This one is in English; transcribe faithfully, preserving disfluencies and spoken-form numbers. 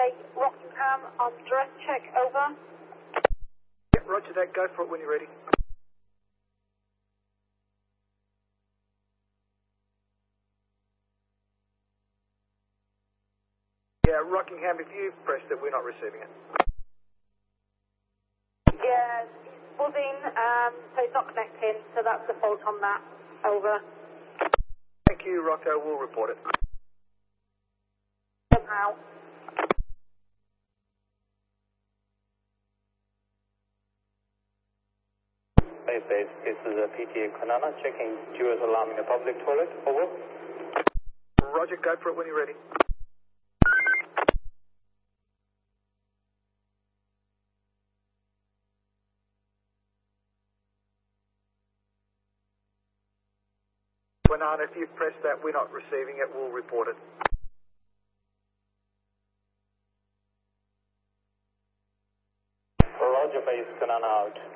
eight, Rockingham, on direct check, over. Yeah, roger that, go for it when you're ready. Yeah, Rockingham, if you've pressed it, we're not receiving it. Yeah, it's buzzing, um, so it's not connecting, so that's the fault on that, over. Thank you, Rocco, we'll report it. Somehow. Base base, this is a P T A Kanana checking Jewel's alarm in the public toilet, over. Roger, go for it when you're ready. Banana, if you've pressed that, we're not receiving it, we'll report it. Roger base, Kanana out.